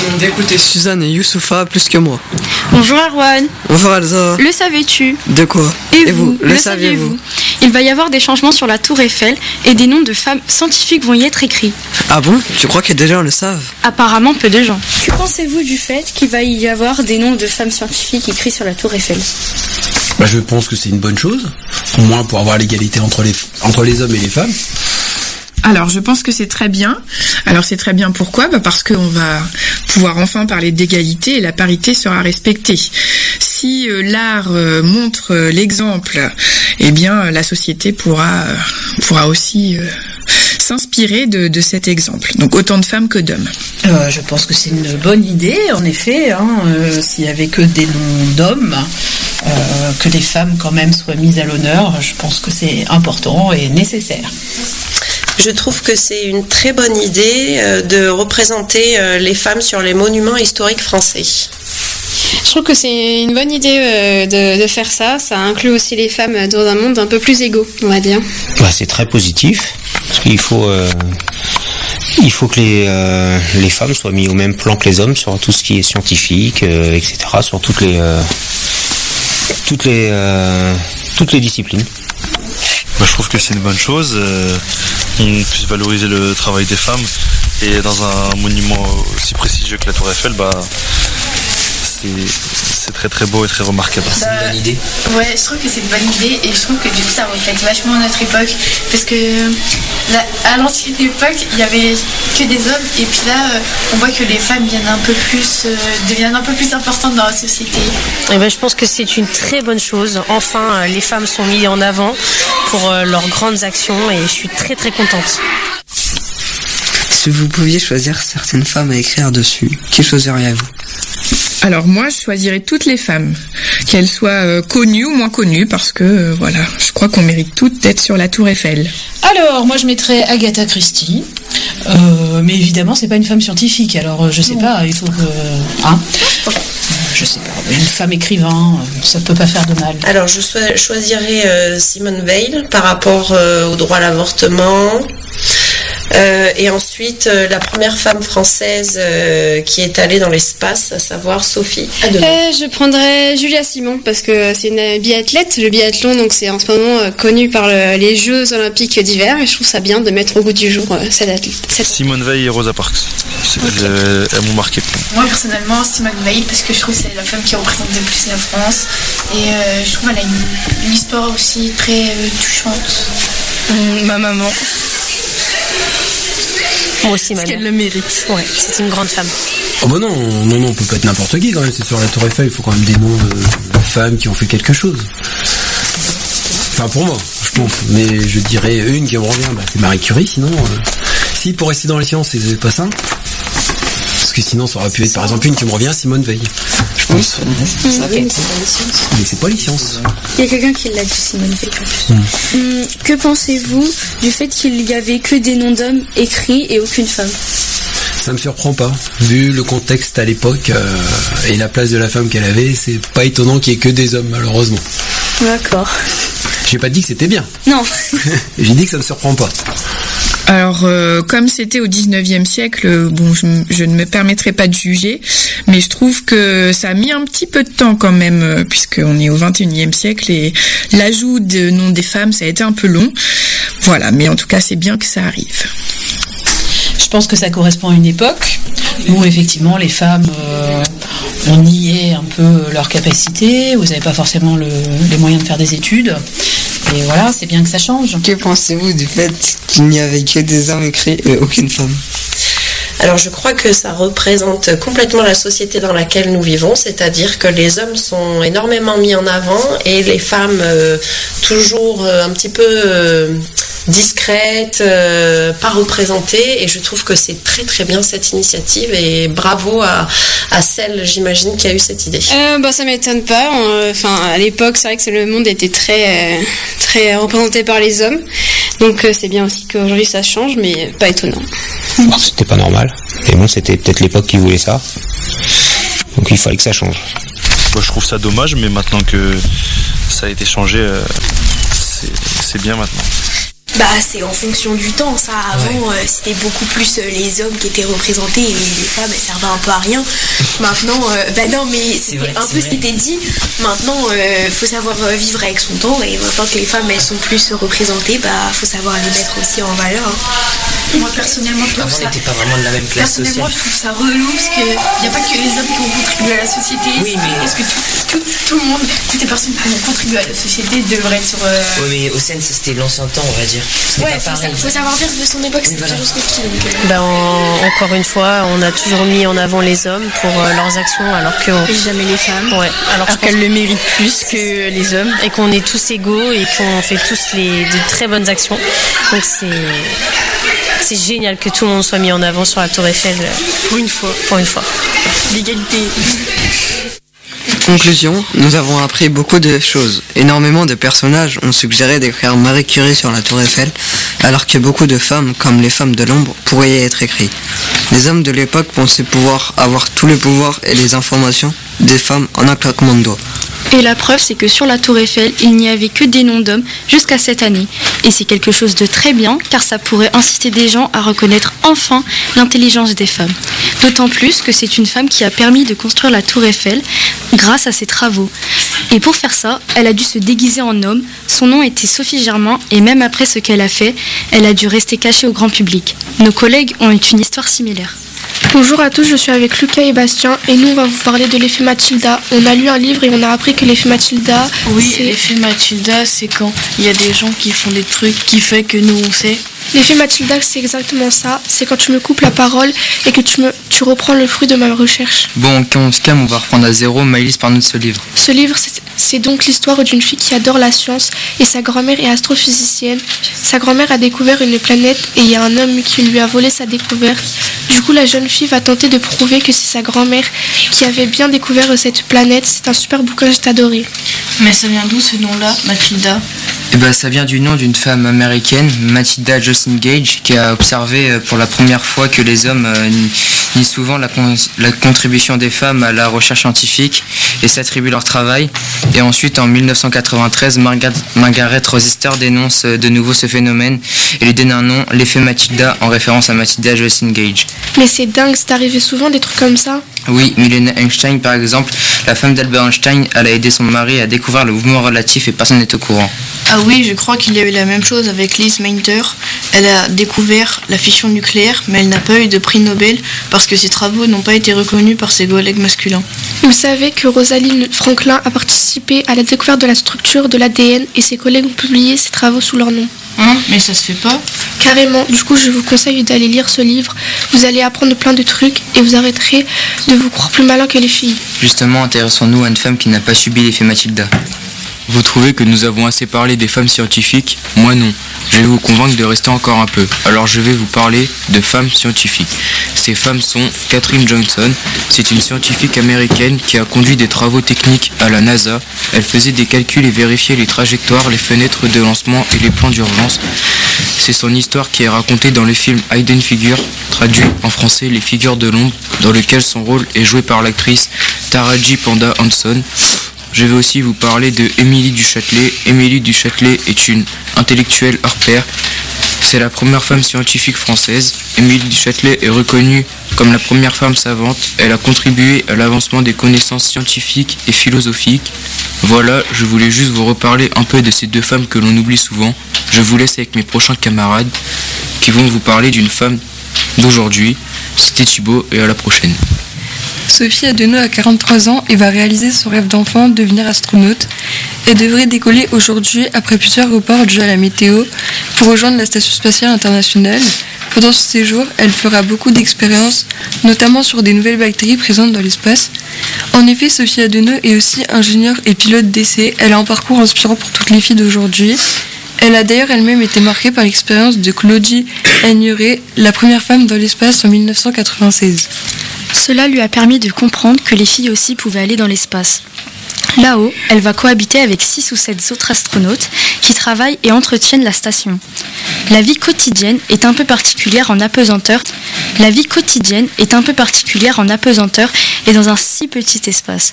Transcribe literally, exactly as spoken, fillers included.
recommande d'écouter Suzanne et Youssoufa plus que moi. Bonjour Arwan. Bonjour Elsa. Le savais-tu? De quoi? Et, et vous, vous le, le saviez-vous? Il va y avoir des changements sur la tour Eiffel et des noms de femmes scientifiques vont y être écrits. Ah bon? Tu crois que des gens le savent? Apparemment peu de gens. Que pensez-vous du fait qu'il va y avoir des noms de femmes scientifiques écrits sur la tour Eiffel? Bah, je pense que c'est une bonne chose, au moins pour avoir l'égalité entre les, entre les hommes et les femmes. Alors, je pense que c'est très bien. Alors, c'est très bien pourquoi? Bah parce qu'on va pouvoir enfin parler d'égalité et la parité sera respectée. Si euh, l'art euh, montre euh, l'exemple, eh bien, la société pourra, euh, pourra aussi euh, s'inspirer de, de cet exemple. Donc, autant de femmes que d'hommes. Euh, je pense que c'est une bonne idée, en effet. Hein, euh, s'il y avait que des noms d'hommes, euh, que les femmes quand même soient mises à l'honneur, je pense que c'est important et nécessaire. Je trouve que c'est une très bonne idée euh, de représenter euh, les femmes sur les monuments historiques français. Je trouve que c'est une bonne idée euh, de, de faire ça. Ça inclut aussi les femmes dans un monde un peu plus égaux, on va dire. Bah, c'est très positif, parce qu'il faut, euh, il faut que les, euh, les femmes soient mises au même plan que les hommes sur tout ce qui est scientifique, euh, et cetera, sur toutes les, euh, toutes les, euh, toutes les disciplines. Bah, je trouve que c'est une bonne chose. Euh, on puisse valoriser le travail des femmes et dans un monument aussi prestigieux que la Tour Eiffel, bah, c'est, c'est très très beau et très remarquable. C'est une bonne idée. Ouais, je trouve que c'est une bonne idée et je trouve que du coup ça reflète vachement notre époque parce que là, à l'ancienne époque il y avait que des hommes et puis là on voit que les femmes viennent un peu plus, euh, deviennent un peu plus importantes dans la société. Et ben, je pense que c'est une très bonne chose. Enfin, les femmes sont mises en avant pour euh, leurs grandes actions et je suis très très contente. Si vous pouviez choisir certaines femmes à écrire dessus, qui choisiriez-vous? Alors moi, je choisirais toutes les femmes, qu'elles soient euh, connues ou moins connues, parce que euh, voilà, je crois qu'on mérite toutes d'être sur la Tour Eiffel. Alors, moi je mettrais Agatha Christie, euh, mais évidemment c'est pas une femme scientifique, alors je sais pas, il faut que... Hein je sais pas, une femme écrivain, ça peut pas faire de mal. Alors je so- choisirais euh, Simone Veil par rapport euh, au droit à l'avortement. Euh, et ensuite, euh, la première femme française euh, qui est allée dans l'espace, à savoir Sophie. Euh, je prendrais Julia Simon parce que c'est une biathlète. Le biathlon, donc c'est en ce moment euh, connu par le, les Jeux Olympiques d'hiver et je trouve ça bien de mettre au goût du jour euh, cette athlète. Cette... Simone Veil et Rosa Parks. C'est, okay. elles, elles m'ont marqué. Moi personnellement, Simone Veil parce que je trouve que c'est la femme qui représente le plus la France et euh, je trouve qu'elle a une, une histoire aussi très euh, touchante. Mmh, ma maman. Moi aussi, parce qu'elle le mérite. Ouais, c'est une grande femme. Oh bah non, non, non, on peut pas être n'importe qui quand même. C'est sur la Tour Eiffel, il faut quand même des noms de femmes qui ont fait quelque chose. Enfin pour moi, je pense. Mais je dirais une qui me revient, bah, c'est Marie Curie. Sinon, euh, si pour rester dans les sciences, c'est pas ça. Parce que sinon, ça aurait pu être par exemple une qui me revient, Simone Veil. Je pense. Oui, mmh. Okay. Mais c'est pas les sciences. Il y a quelqu'un qui l'a dit, Simone Veil en plus. Mmh. Mmh, que pensez-vous du fait qu'il y avait que des noms d'hommes écrits et aucune femme? Ça me surprend pas. Vu le contexte à l'époque euh, et la place de la femme qu'elle avait, c'est pas étonnant qu'il y ait que des hommes, malheureusement. D'accord. J'ai pas dit que c'était bien. Non. J'ai dit que ça me surprend pas. Alors, euh, comme c'était au dix-neuvième siècle, bon, je, je ne me permettrai pas de juger, mais je trouve que ça a mis un petit peu de temps quand même, euh, puisqu'on est au vingt et unième siècle, et l'ajout de nom des femmes, ça a été un peu long. Voilà, mais en tout cas, c'est bien que ça arrive. Je pense que ça correspond à une époque où, effectivement, les femmes, euh, on niait un peu leur capacité, vous n'avez pas forcément le, les moyens de faire des études. Et voilà, c'est bien que ça change. Que pensez-vous du fait qu'il n'y avait que des hommes écrits et aucune femme? Alors je crois que ça représente complètement la société dans laquelle nous vivons, c'est-à-dire que les hommes sont énormément mis en avant et les femmes euh, toujours euh, un petit peu euh, discrètes, euh, pas représentées, et je trouve que c'est très très bien cette initiative et bravo à, à celle, j'imagine, qui a eu cette idée. Euh, bah ça m'étonne pas, enfin à l'époque c'est vrai que le monde était très, euh, très représenté par les hommes, donc euh, c'est bien aussi qu'aujourd'hui ça change, mais pas étonnant. Bon, c'était pas normal, mais bon, c'était peut-être l'époque qui voulait ça, donc il fallait que ça change. Moi, je trouve ça dommage, mais maintenant que ça a été changé, euh, c'est, c'est bien maintenant. Bah c'est en fonction du temps, ça avant Ouais. euh, c'était beaucoup plus euh, les hommes qui étaient représentés et les femmes elles servaient un peu à rien. Maintenant, euh, bah non mais c'était vrai, un c'est peu vrai. ce qui était dit. Maintenant euh, faut savoir euh, vivre avec son temps et maintenant que les femmes elles sont plus représentées, bah faut savoir les mettre aussi en valeur. hein. Moi personnellement je trouve Avant, on ça. n'était pas vraiment de la même classe Personnellement, sociale. je trouve ça relou parce qu'il n'y a pas que les hommes qui ont contribué à la société. Oui, mais- Parce que tout, tout, tout le monde, toutes les personnes qui ont contribué à la société devraient être sur. euh, Oui, mais au Seine, ça c'était l'ancien temps, on va dire. C'était Ouais, pas faut, sa- pareil. faut savoir vivre de son époque, c'est voilà. toujours ce que je dis. donc, euh, Ben, en- encore une fois, on a toujours mis en avant les hommes pour euh, leurs actions, alors que Et jamais les femmes. ouais, alors, Alors qu'elles le méritent plus que les hommes. et qu'on est tous égaux et qu'on fait tous les de très bonnes actions. Donc c'est c'est génial que tout le monde soit mis en avant sur la Tour Eiffel euh, Pour une fois. pour une fois. L'égalité. Conclusion, nous avons appris beaucoup de choses. Énormément de personnages ont suggéré d'écrire Marie Curie sur la Tour Eiffel, alors que beaucoup de femmes, comme les femmes de l'ombre, pourraient y être écrits. Les hommes de l'époque pensaient pouvoir avoir tous les pouvoirs et les informations des femmes en un claquement de doigts. Et la preuve, c'est que sur la Tour Eiffel, il n'y avait que des noms d'hommes jusqu'à cette année. Et c'est quelque chose de très bien, car ça pourrait inciter des gens à reconnaître enfin l'intelligence des femmes. D'autant plus que c'est une femme qui a permis de construire la Tour Eiffel grâce à ses travaux. Et pour faire ça, elle a dû se déguiser en homme. Son nom était Sophie Germain, et même après ce qu'elle a fait, elle a dû rester cachée au grand public. Nos collègues ont eu une histoire similaire. Bonjour à tous, je suis avec Lucas et Bastien et nous on va vous parler de l'effet Mathilda. On a lu un livre et on a appris que l'effet Mathilda, Oui, c'est- l'effet Mathilda, c'est quand il y a des gens qui font des trucs qui fait que nous on sait. l'effet Mathilda c'est exactement ça, c'est quand tu me coupes la parole et que tu, me, tu reprends le fruit de ma recherche. Bon, quand on se calme, on va reprendre à zéro. Maëlys, parle-nous de ce livre. Ce livre c'est- c'est donc l'histoire d'une fille qui adore la science et sa grand-mère est astrophysicienne. Sa grand-mère a découvert une planète et il y a un homme qui lui a volé sa découverte. Du coup la jeune fille va tenter de prouver que c'est sa grand-mère qui avait bien découvert cette planète. C'est un super bouquin, j'ai adoré. Mais ça vient d'où ce nom-là, Mathilda? Eh ben, ça vient du nom d'une femme américaine, Mathilda Jocelyn Gage, qui a observé euh, pour la première fois que les hommes euh, nient souvent la, con- la contribution des femmes à la recherche scientifique et s'attribuent leur travail. Et ensuite, en mille neuf cent quatre-vingt-treize, Margaret, Margaret Rochester dénonce euh, de nouveau ce phénomène et lui donne un nom, l'effet Mathilda, en référence à Mathilda Jocelyn Gage. Mais c'est dingue, c'est arrivé souvent des trucs comme ça. Oui, Milena Einstein, par exemple, la femme d'Albert Einstein, elle a aidé son mari à découvrir le mouvement relatif et personne n'est au courant. Ah oui, je crois qu'il y a eu la même chose avec Lise Meitner. Elle a découvert la fission nucléaire, mais elle n'a pas eu de prix Nobel parce que ses travaux n'ont pas été reconnus par ses collègues masculins. Vous savez que Rosalind Franklin a participé à la découverte de la structure de l'A D N et ses collègues ont publié ses travaux sous leur nom. Hein? Mais ça se fait pas. Carrément, du coup je vous conseille d'aller lire ce livre. Vous allez apprendre plein de trucs et vous arrêterez de vous croire plus malin que les filles. Justement, intéressons-nous à une femme qui n'a pas subi l'effet Mathilda. Vous trouvez que nous avons assez parlé des femmes scientifiques? Moi non. Je vais vous convaincre de rester encore un peu. Alors je vais vous parler de femmes scientifiques. Ces femmes sont Katherine Johnson. C'est une scientifique américaine qui a conduit des travaux techniques à la NASA. Elle faisait des calculs et vérifiait les trajectoires, les fenêtres de lancement et les plans d'urgence. C'est son histoire qui est racontée dans le film Hidden Figures, traduit en français Les Figures de l'ombre, dans lequel son rôle est joué par l'actrice Taraji Panda Henson. Je vais aussi vous parler de Émilie du Châtelet. Émilie du Châtelet est une intellectuelle hors pair. C'est la première femme scientifique française. Émilie du Châtelet est reconnue comme la première femme savante. Elle a contribué à l'avancement des connaissances scientifiques et philosophiques. Voilà, je voulais juste vous reparler un peu de ces deux femmes que l'on oublie souvent. Je vous laisse avec mes prochains camarades qui vont vous parler d'une femme d'aujourd'hui. C'était Thibaut et à la prochaine. Sophie Adenau a quarante-trois ans et va réaliser son rêve d'enfant, devenir astronaute. Elle devrait décoller aujourd'hui après plusieurs reports dus à la météo pour rejoindre la Station spatiale internationale. Pendant ce séjour, elle fera beaucoup d'expériences, notamment sur des nouvelles bactéries présentes dans l'espace. En effet, Sophie Adenau est aussi ingénieure et pilote d'essai. Elle a un parcours inspirant pour toutes les filles d'aujourd'hui. Elle a d'ailleurs elle-même été marquée par l'expérience de Claudie Aigneret, la première femme dans l'espace en mille neuf cent quatre-vingt-seize. Cela lui a permis de comprendre que les filles aussi pouvaient aller dans l'espace. Là-haut, elle va cohabiter avec six ou sept autres astronautes qui travaillent et entretiennent la station. La vie quotidienne est un peu particulière en apesanteur. La vie quotidienne est un peu particulière en apesanteur et dans un si petit espace.